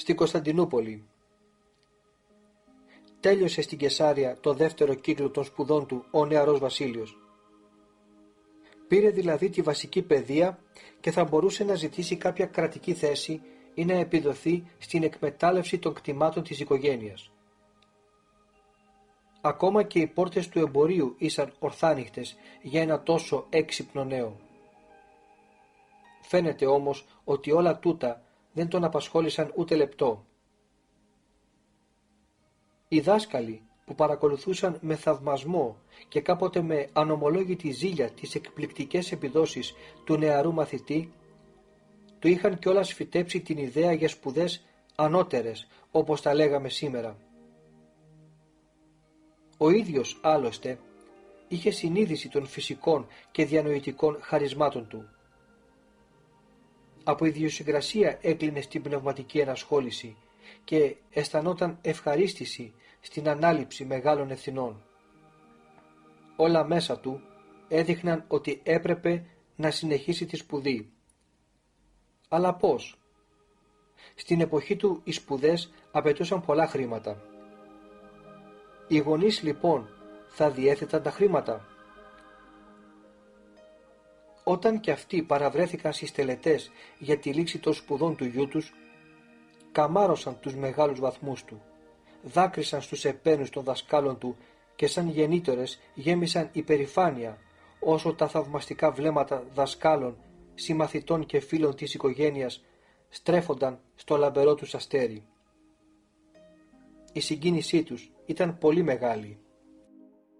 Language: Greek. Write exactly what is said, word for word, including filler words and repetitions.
στην Κωνσταντινούπολη. Τέλειωσε στην Κεσάρια το δεύτερο κύκλο των σπουδών του ο νεαρός Βασίλειος. Πήρε δηλαδή τη βασική παιδεία και θα μπορούσε να ζητήσει κάποια κρατική θέση ή να επιδοθεί στην εκμετάλλευση των κτημάτων της οικογένειας. Ακόμα και οι πόρτες του εμπορίου ήσαν ορθάνυχτες για ένα τόσο έξυπνο νέο. Φαίνεται όμως ότι όλα τούτα δεν τον απασχόλησαν ούτε λεπτό. Οι δάσκαλοι που παρακολουθούσαν με θαυμασμό και κάποτε με ανομολόγητη ζήλια τις εκπληκτικές επιδόσεις του νεαρού μαθητή, του είχαν κιόλας φυτέψει την ιδέα για σπουδές ανώτερες, όπως τα λέγαμε σήμερα. Ο ίδιος άλλωστε είχε συνείδηση των φυσικών και διανοητικών χαρισμάτων του. Από ιδιοσυγκρασία έκλεινε στην πνευματική ενασχόληση και αισθανόταν ευχαρίστηση στην ανάληψη μεγάλων ευθυνών. Όλα μέσα του έδειχναν ότι έπρεπε να συνεχίσει τη σπουδή. Αλλά πώς? Στην εποχή του οι σπουδές απαιτούσαν πολλά χρήματα. Οι γονείς λοιπόν θα διέθεταν τα χρήματα? Όταν και αυτοί παραβρέθηκαν στις τελετές για τη λήξη των σπουδών του γιού τους, καμάρωσαν τους μεγάλους βαθμούς του, δάκρυσαν στους επένους των δασκάλων του και σαν γεννήτορες γέμισαν υπερηφάνεια όσο τα θαυμαστικά βλέμματα δασκάλων, συμμαθητών και φίλων της οικογένειας στρέφονταν στο λαμπερό τους αστέρι. Η συγκίνησή τους ήταν πολύ μεγάλη.